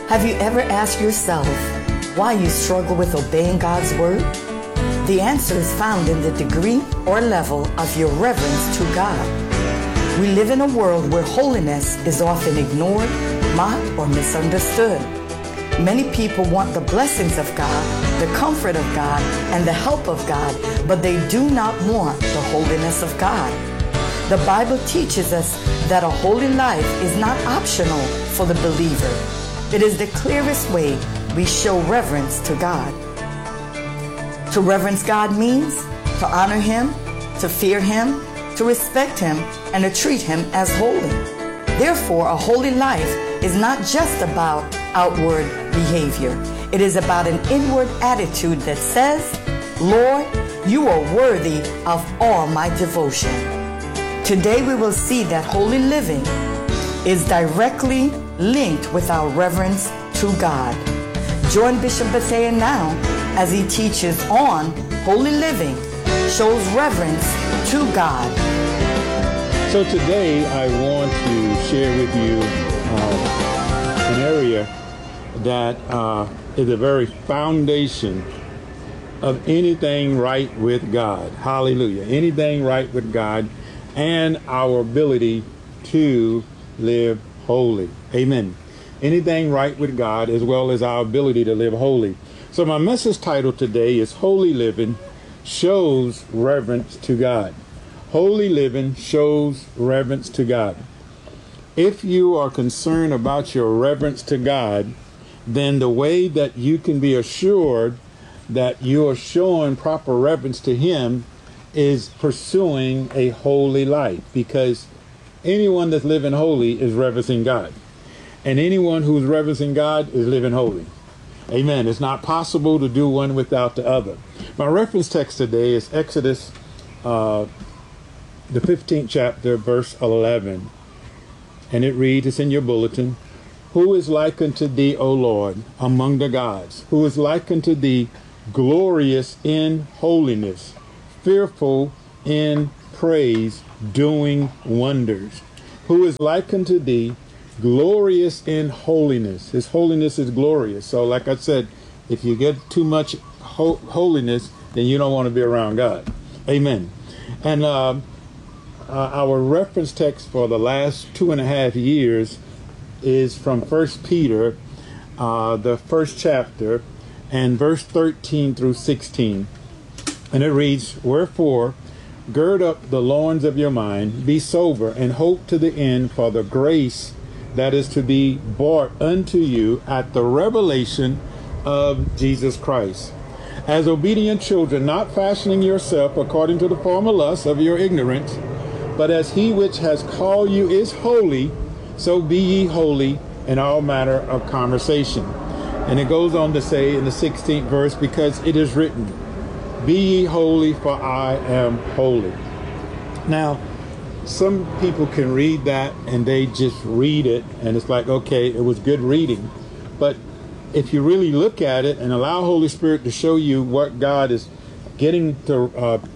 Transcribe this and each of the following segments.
Have you ever asked yourself why you struggle with obeying God's word? The answer is found in the degree or level of your reverence to God. We live in a world where holiness is often ignored, mocked, or misunderstood. Many people want the blessings of God, the comfort of God, and the help of God, but they do not want the holiness of God. The Bible teaches us that a holy life is not optional for the believer. It is the clearest way we show reverence to God. To reverence God means to honor Him, to fear Him, to respect Him, and to treat Him as holy. Therefore, a holy life is not just about outward behavior. It is about an inward attitude that says, Lord, you are worthy of all my devotion. Today we will see that holy living is directly linked with our reverence to God. Join Bishop Bethea now as he teaches on holy living shows reverence to God. So today I want to share with you an area that is a very foundation of anything right with God. Hallelujah. Anything right with God and our ability to live holy. Amen. Anything right with God as well as our ability to live holy. So my message title today is Holy Living Shows Reverence to God. Holy living shows reverence to God. If you are concerned about your reverence to God, then the way that you can be assured that you are showing proper reverence to Him is pursuing a holy life, because anyone that's living holy is reverencing God. And anyone who's reverencing God is living holy. Amen. It's not possible to do one without the other. My reference text today is Exodus, the 15th chapter, verse 11. And it reads, it's in your bulletin, who is like unto thee, O Lord, among the gods? Who is like unto thee, glorious in holiness, fearful in praise, doing wonders? Who is like unto thee, glorious in holiness? His holiness is glorious. So like I said, if you get too much holiness, then you don't want to be around God. Amen. And our reference text for the last 2.5 years is from 1 Peter, the first chapter, and verse 13 through 16. And it reads, wherefore, gird up the loins of your mind, be sober, and hope to the end for the grace that is to be brought unto you at the revelation of Jesus Christ. As obedient children, not fashioning yourself according to the former lusts of your ignorance, but as He which has called you is holy, so be ye holy in all manner of conversation. And it goes on to say in the 16th verse, because it is written, be ye holy, for I am holy. Now, some people can read that and they just read it and it's like, okay, it was good reading. But if you really look at it and allow Holy Spirit to show you what God is getting the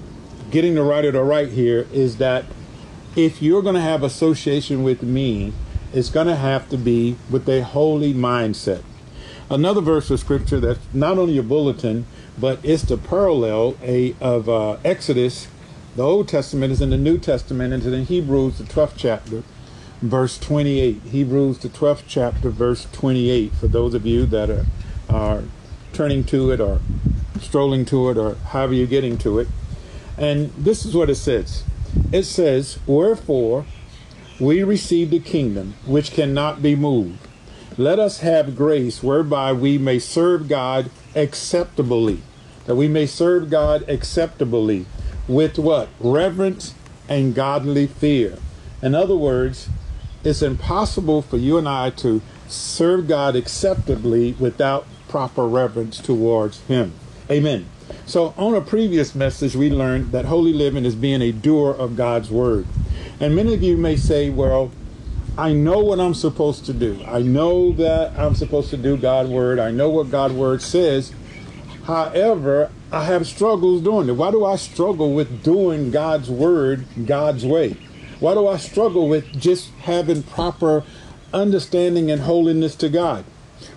writer to write here, is that if you're going to have association with me, it's going to have to be with a holy mindset. Another verse of scripture that's not on your bulletin, but it's the parallel of Exodus. The Old Testament is in the New Testament, and in Hebrews, the 12th chapter, verse 28. Hebrews, the 12th chapter, verse 28, for those of you that are turning to it or strolling to it or however you're getting to it. And this is what it says. It says, wherefore we received a kingdom which cannot be moved. Let us have grace whereby we may serve God acceptably. That we may serve God acceptably. With what? Reverence and godly fear. In other words, it's impossible for you and I to serve God acceptably without proper reverence towards Him. Amen. So on a previous message, we learned that holy living is being a doer of God's word. And many of you may say, well, I know what I'm supposed to do. I know that I'm supposed to do God's word. I know what God's word says. However, I have struggles doing it. Why do I struggle with doing God's word God's way? Why do I struggle with just having proper understanding and holiness to God?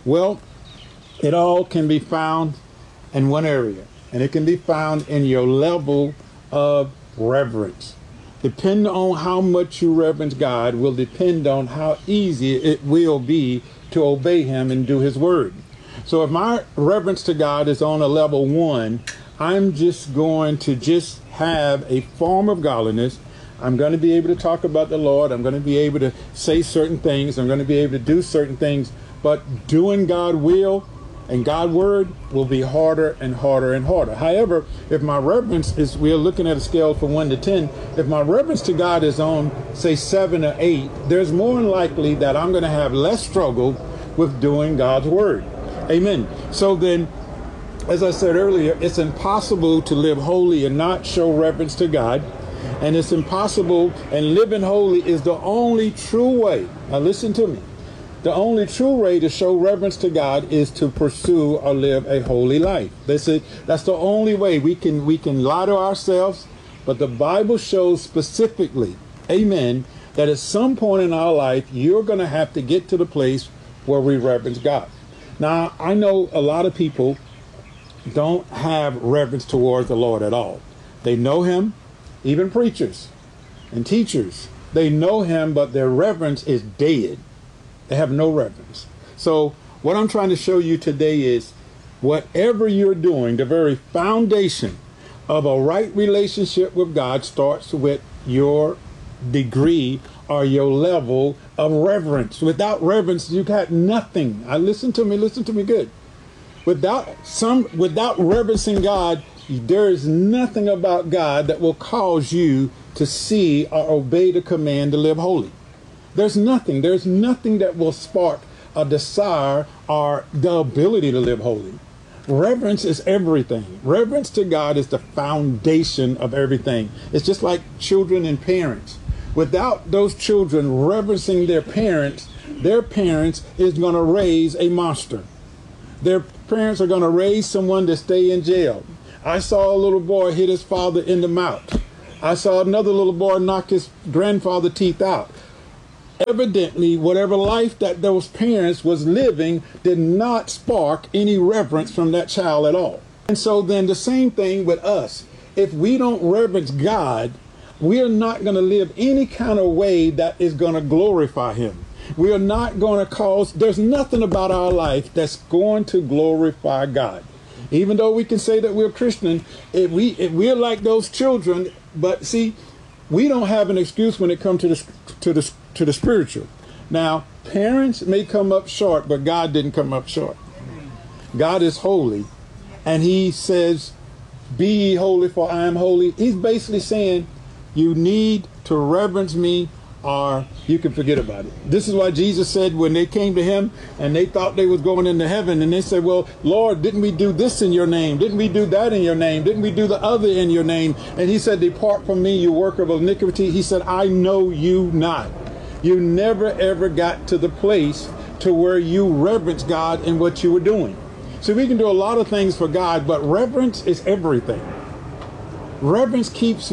Well, it all can be found in one area, and it can be found in your level of reverence. Depending on how much you reverence God will depend on how easy it will be to obey him and do his word. So if my reverence to God is on a level 1, I'm just going to just have a form of godliness. I'm going to be able to talk about the Lord. I'm going to be able to say certain things. I'm going to be able to do certain things. But doing God's will and God's word will be harder and harder and harder. However, if my reverence is, we're looking at a scale from 1 to 10, if my reverence to God is on, say, 7 or 8, there's more than likely that I'm going to have less struggle with doing God's word. Amen. So then, as I said earlier, it's impossible to live holy and not show reverence to God. And it's impossible, and living holy is the only true way. Now listen to me. The only true way to show reverence to God is to pursue or live a holy life. That's it. That's the only way. We can lie to ourselves, but the Bible shows specifically, amen, that at some point in our life, you're going to have to get to the place where we reverence God. Now, I know a lot of people don't have reverence towards the Lord at all. They know him, even preachers and teachers. They know him, but their reverence is dead. They have no reverence. So what I'm trying to show you today is whatever you're doing, the very foundation of a right relationship with God starts with your degree or your level of reverence. Without reverence, you got nothing. Listen to me good. Without reverencing God, there is nothing about God that will cause you to see or obey the command to live holy. There's nothing that will spark a desire or the ability to live holy. Reverence is everything. Reverence to God is the foundation of everything. It's just like children and parents. Without those children reverencing their parents is going to raise a monster. Their parents are going to raise someone to stay in jail. I saw a little boy hit his father in the mouth. I saw another little boy knock his grandfather's teeth out. Evidently, whatever life that those parents was living did not spark any reverence from that child at all. And so then the same thing with us. If we don't reverence God, we are not going to live any kind of way that is going to glorify him. We are not going to there's nothing about our life that's going to glorify God. Even though we can say that we're Christian, if we're like those children, but see, we don't have an excuse when it comes to the spiritual. Now, parents may come up short, but God didn't come up short. God is holy, and he says, "Be ye holy, for I am holy." He's basically saying, you need to reverence me, or you can forget about it. This is why Jesus said when they came to him and they thought they was going into heaven, and they said, "Well, Lord, didn't we do this in your name? Didn't we do that in your name? Didn't we do the other in your name?" And he said, "Depart from me, you worker of iniquity." He said, "I know you not." You never ever got to the place to where you reverence God in what you were doing. So we can do a lot of things for God, but reverence is everything. Reverence keeps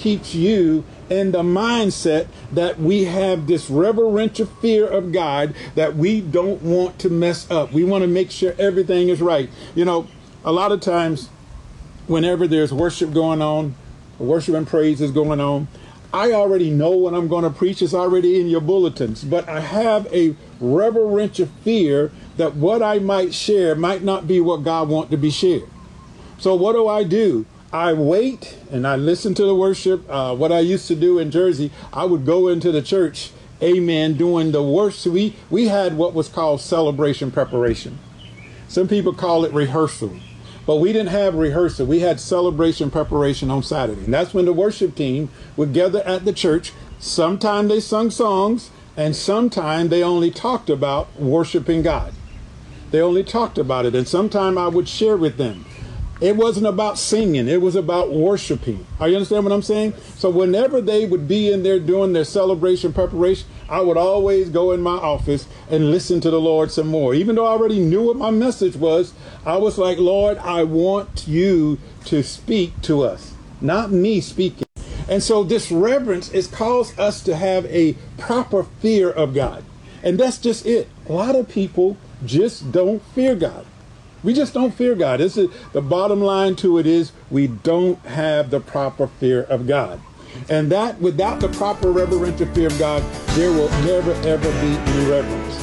you in the mindset that we have this reverential fear of God that we don't want to mess up. We want to make sure everything is right. You know, a lot of times whenever there's worship going on, worship and praise is going on, I already know what I'm going to preach. It's already in your bulletins. But I have a reverential fear that what I might share might not be what God wants to be shared. So what do? I wait and I listen to the worship. What I used to do in Jersey, I would go into the church, amen, doing the worship. We had what was called celebration preparation. Some people call it rehearsal. But we didn't have rehearsal. We had celebration preparation on Saturday. And that's when the worship team would gather at the church. Sometimes they sung songs, and sometimes they only talked about worshiping God. They only talked about it. And sometimes I would share with them. It wasn't about singing. It was about worshiping. Are you understand what I'm saying? So whenever they would be in there doing their celebration preparation, I would always go in my office and listen to the Lord some more. Even though I already knew what my message was, I was like, "Lord, I want you to speak to us, not me speaking." And so this reverence is caused us to have a proper fear of God. And that's just it. A lot of people just don't fear God. We just don't fear God. This is the bottom line to it is we don't have the proper fear of God. And that without the proper reverential fear of God, there will never, ever be any reverence.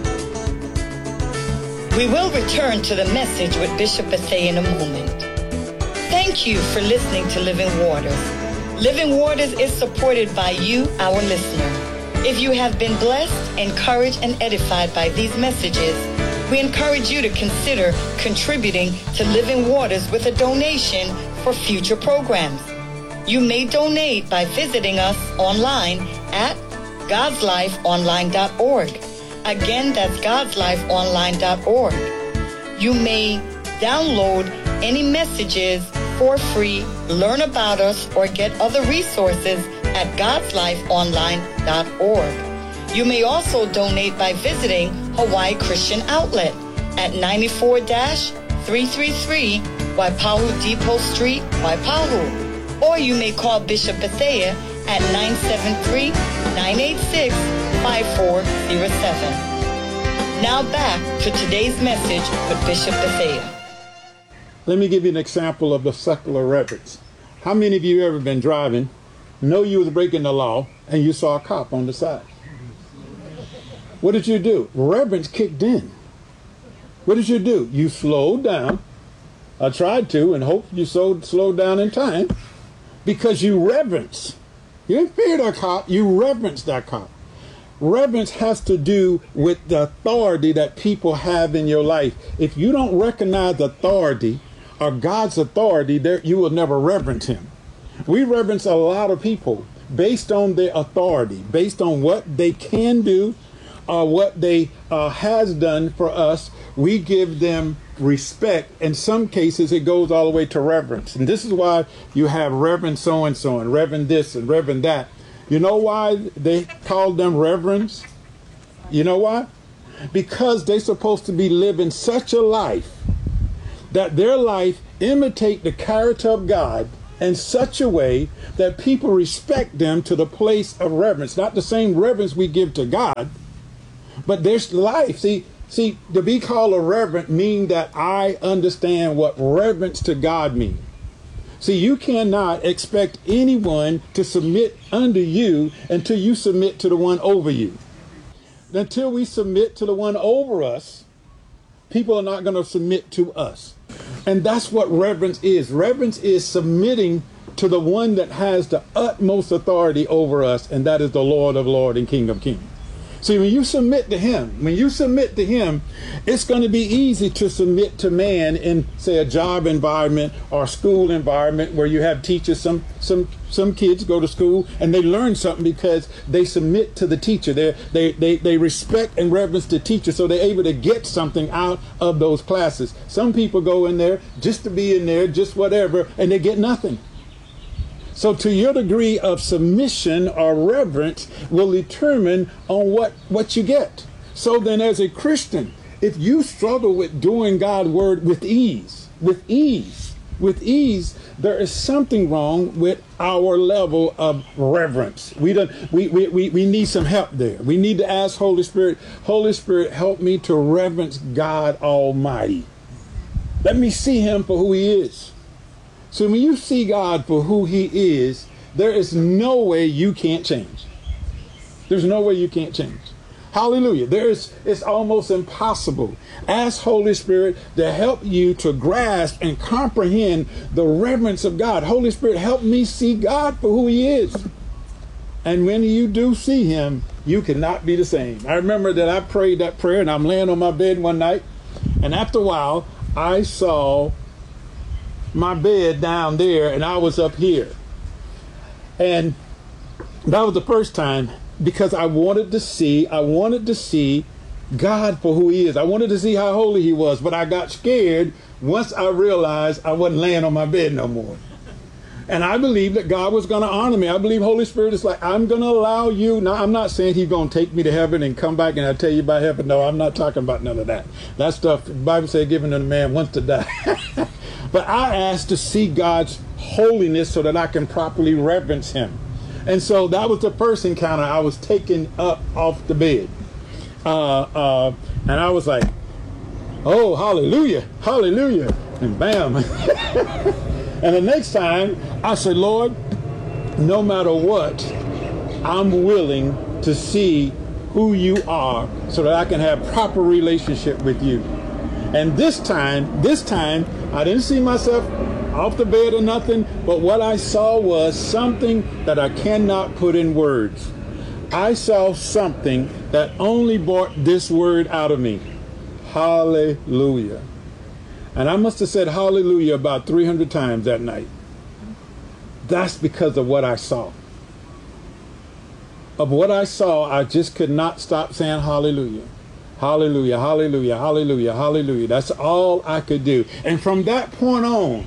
We will return to the message with Bishop Bethea in a moment. Thank you for listening to Living Waters. Living Waters is supported by you, our listener. If you have been blessed, encouraged, and edified by these messages, we encourage you to consider contributing to Living Waters with a donation for future programs. You may donate by visiting us online at godslifeonline.org. Again, that's godslifeonline.org. You may download any messages for free, learn about us, or get other resources at godslifeonline.org. You may also donate by visiting Hawaii Christian Outlet at 94-333 Waipahu Depot Street, Waipahu. Or you may call Bishop Bethea at 973-986-5407. Now back to today's message with Bishop Bethea. Let me give you an example of the secular reverence. How many of you ever been driving, know you was breaking the law, and you saw a cop on the side? What did you do? Reverence kicked in. What did you do? You slowed down. I tried to, and hope you slowed down in time, because you reverence. You didn't fear that cop, you reverence that cop. Reverence has to do with the authority that people have in your life. If you don't recognize authority or God's authority, you will never reverence him. We reverence a lot of people based on their authority, based on what they can do or what they has done for us. We give them respect. In some cases, it goes all the way to reverence. And this is why you have Reverend so-and-so and Reverend this and Reverend that. You know why they called them reverends? You know why? Because they're supposed to be living such a life that their life imitate the character of God in such a way that people respect them to the place of reverence. Not the same reverence we give to God, but there's life. See, to be called a reverend means that I understand what reverence to God means. See, you cannot expect anyone to submit under you until you submit to the one over you. Until we submit to the one over us, people are not going to submit to us. And that's what reverence is. Reverence is submitting to the one that has the utmost authority over us, and that is the Lord of Lords and King of Kings. See, when you submit to him, it's going to be easy to submit to man in, say, a job environment or school environment where you have teachers. Some kids go to school and they learn something because they submit to the teacher. They respect and reverence the teacher, so they're able to get something out of those classes. Some people go in there just to be in there, just whatever, and they get nothing. So to your degree of submission or reverence will determine on what you get. So then as a Christian, if you struggle with doing God's word with ease, there is something wrong with our level of reverence. We need some help there. We need to ask Holy Spirit, help me to reverence God Almighty. Let me see him for who he is. So when you see God for who he is, there is no way you can't change. There's no way you can't change. Hallelujah. It's almost impossible. Ask Holy Spirit to help you to grasp and comprehend the reverence of God. Holy Spirit, help me see God for who he is. And when you do see him, you cannot be the same. I remember that I prayed that prayer and I'm laying on my bed one night, and after a while, I saw my bed down there and I was up here. And that was the first time, because I wanted to see God for who he is. I wanted to see how holy he was, but I got scared once I realized I wasn't laying on my bed no more. And I believe that God was going to honor me. I believe Holy Spirit is like, I'm going to allow you. Now, I'm not saying he's going to take me to heaven and come back and I'll tell you about heaven. No, I'm not talking about none of that. That stuff, the Bible says, given to the man once to die. But I asked to see God's holiness so that I can properly reverence him. And so that was the first encounter. I was taken up off the bed. And I was like, Oh, hallelujah, hallelujah, and bam. And the next time I said, Lord, no matter what, I'm willing to see who you are so that I can have proper relationship with you. And this time, I didn't see myself off the bed or nothing, but what I saw was something that I cannot put in words. I saw something that only brought this word out of me. Hallelujah. And I must have said hallelujah about 300 times that night. That's because of what I saw. Of what I saw, I just could not stop saying hallelujah. Hallelujah, hallelujah, hallelujah, hallelujah. That's all I could do. And from that point on,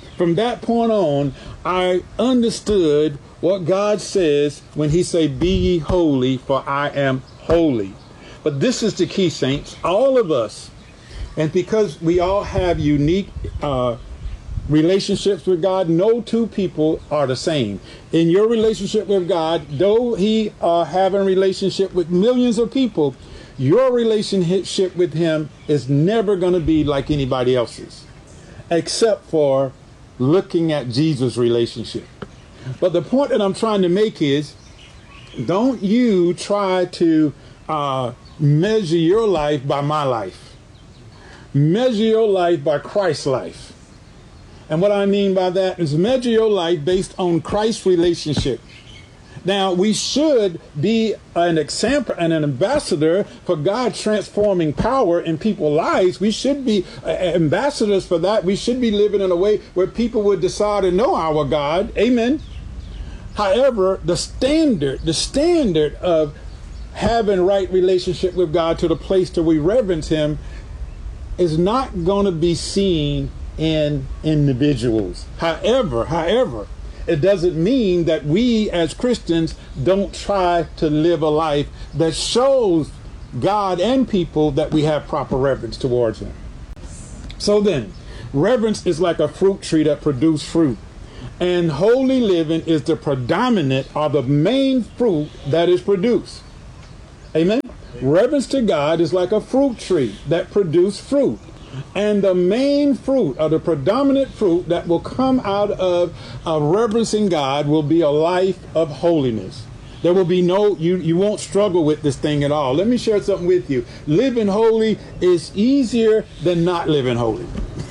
I understood what God says when he say, be ye holy, for I am holy. But this is the key, saints. All of us, and because we all have unique relationships with God, no two people are the same. In your relationship with God, though he having a relationship with millions of people, your relationship with him is never going to be like anybody else's, except for looking at Jesus' relationship. But the point that I'm trying to make is, don't you try to measure your life by my life. Measure your life by Christ's life. And what I mean by that is measure your life based on Christ's relationship. Now, we should be an example and an ambassador for God's transforming power in people's lives. We should be ambassadors for that. We should be living in a way where people would desire to know our God. Amen. However, the standard of having right relationship with God to the place to we reverence him is not going to be seen in individuals. However, it doesn't mean that we as Christians don't try to live a life that shows God and people that we have proper reverence towards him. So then, reverence is like a fruit tree that produces fruit. And holy living is the predominant or the main fruit that is produced. Amen? Reverence to God is like a fruit tree that produces fruit. And the main fruit or the predominant fruit that will come out of reverencing God will be a life of holiness. There will be you won't struggle with this thing at all. Let me share something with you. Living holy is easier than not living holy.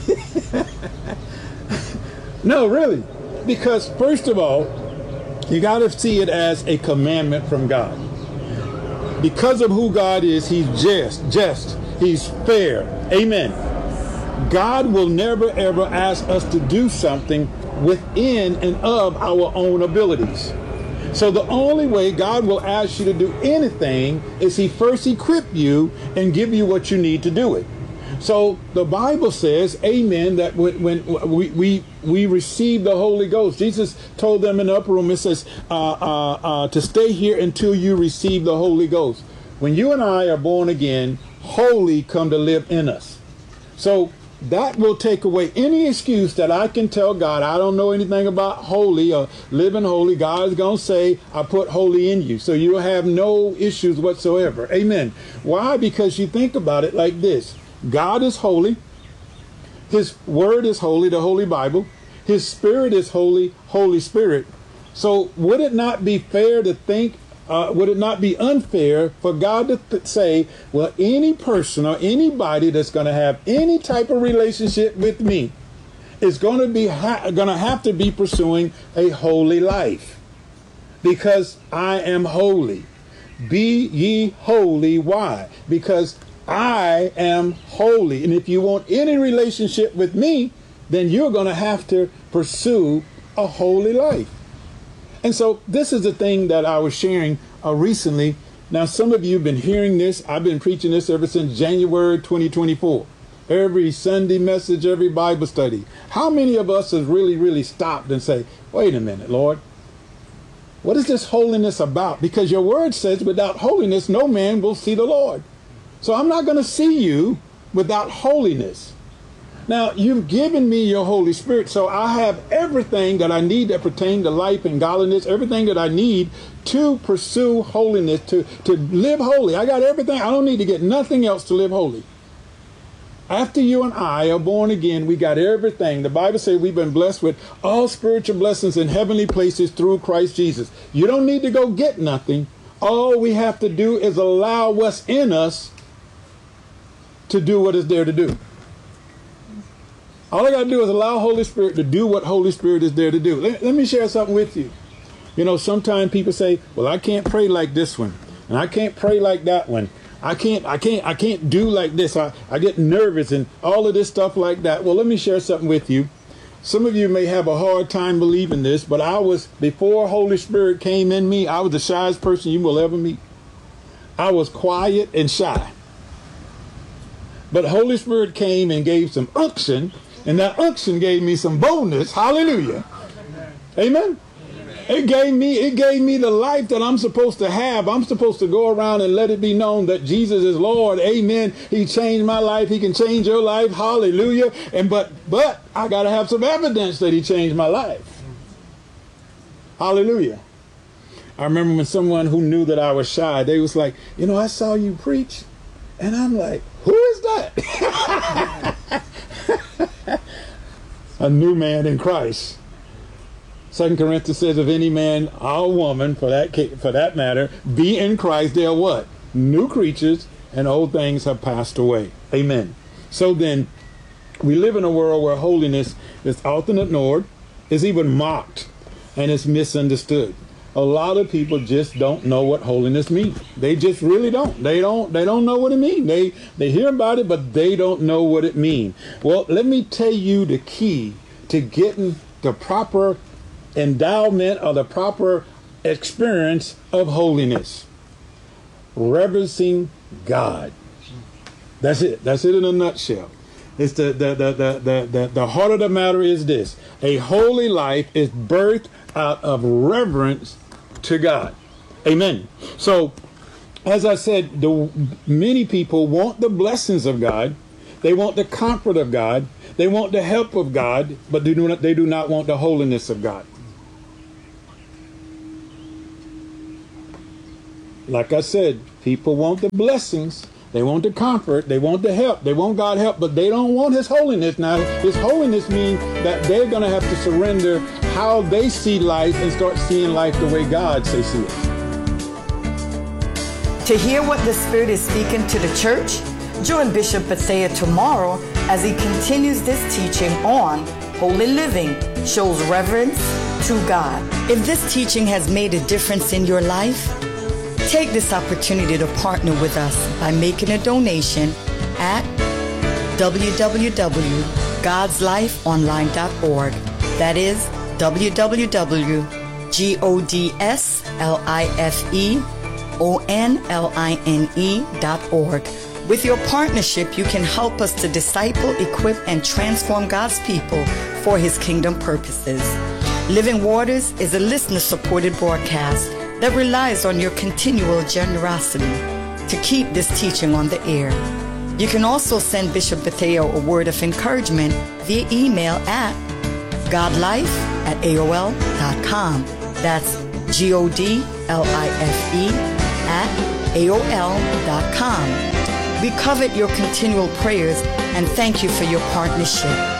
No, really. Because first of all, you got to see it as a commandment from God. Because of who God is, he's just, he's fair. Amen. God will never ever ask us to do something within and of our own abilities. So the only way God will ask you to do anything is he first equip you and give you what you need to do it. So the Bible says, amen, that when we receive the Holy Ghost, Jesus told them in the upper room, it says to stay here until you receive the Holy Ghost. When you and I are born again, holy come to live in us. So that will take away any excuse that I can tell God, I don't know anything about holy or living holy. God is going to say, I put holy in you. So you'll have no issues whatsoever. Amen. Why? Because you think about it like this. God is holy. His word is holy, the Holy Bible. His spirit is holy, Holy Spirit. So would it not be fair to think, would it not be unfair for God to say, well, any person or anybody that's going to have any type of relationship with me is going to have to be pursuing a holy life, because I am holy. Be ye holy. Why? Because I am holy. And if you want any relationship with me, then you're going to have to pursue a holy life. And so this is the thing that I was sharing recently. Now, some of you have been hearing this. I've been preaching this ever since January 2024. Every Sunday message, every Bible study. How many of us has really stopped and say, wait a minute, Lord, what is this holiness about? Because your word says without holiness, no man will see the Lord. So I'm not going to see you without holiness. Now, you've given me your Holy Spirit, so I have everything that I need that pertain to life and godliness, everything that I need to pursue holiness, to live holy. I got everything. I don't need to get nothing else to live holy. After you and I are born again, we got everything. The Bible says we've been blessed with all spiritual blessings in heavenly places through Christ Jesus. You don't need to go get nothing. All we have to do is allow what's in us to do what it's there to do. All I got to do is allow Holy Spirit to do what Holy Spirit is there to do. Let me share something with you. You know, sometimes people say, well, I can't pray like this one, and I can't pray like that one. I can't do like this. I get nervous and all of this stuff like that. Well, let me share something with you. Some of you may have a hard time believing this, but before Holy Spirit came in me, I was the shyest person you will ever meet. I was quiet and shy. But Holy Spirit came and gave some unction, and that unction gave me some boldness. Hallelujah. Amen. It gave me the life that I'm supposed to have. I'm supposed to go around and let it be known that Jesus is Lord. Amen. He changed my life. He can change your life. Hallelujah. But I got to have some evidence that he changed my life. Hallelujah. I remember when someone who knew that I was shy, they was like, you know, I saw you preach. And I'm like, who is that? A new man in Christ. 2 Corinthians says, if any man or woman, for that matter, be in Christ, they are what? New creatures, and old things have passed away. Amen. So then, we live in a world where holiness is often ignored, is even mocked, and is misunderstood. A lot of people just don't know what holiness means. They just really don't. They don't know what it means. They hear about it, but they don't know what it means. Well, let me tell you the key to getting the proper endowment or the proper experience of holiness. Reverencing God. That's it. That's it in a nutshell. It's the heart of the matter is this. A holy life is birthed out of reverence to God. Amen. So, as I said, many people want the blessings of God. They want the comfort of God. They want the help of God, but they do not want the holiness of God. Like I said, people want the blessings. They want the comfort. They want the help. They want God's help, but they don't want his holiness. Now, his holiness means that they're going to have to surrender how they see life and start seeing life the way God says see it. To hear what the Spirit is speaking to the church, join Bishop Bethea tomorrow as he continues this teaching on holy living shows reverence to God. If this teaching has made a difference in your life, take this opportunity to partner with us by making a donation at www.godslifeonline.org. That is www.godslifeonline.org. With your partnership, you can help us to disciple, equip, and transform God's people for his kingdom purposes. Living Waters is a listener-supported broadcast that relies on your continual generosity to keep this teaching on the air. You can also send Bishop Bethea a word of encouragement via email at godlife@aol.com. That's godlife@aol.com. We covet your continual prayers and thank you for your partnership.